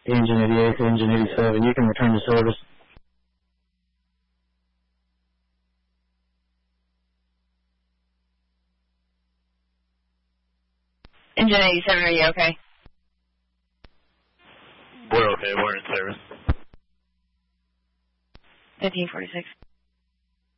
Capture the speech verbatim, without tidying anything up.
Engine eighty-eight, engine eighty-seven. You can return to service. Engine eighty-seven, are you okay? We're okay. We're in service. fifteen forty-six.